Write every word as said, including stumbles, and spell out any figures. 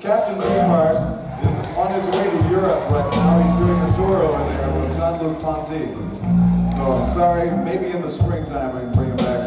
Captain Beefheart is on his way to Europe right now. He's doing a tour over there with Jean-Luc Ponty. So I'm sorry, maybe in the springtime we can bring him back.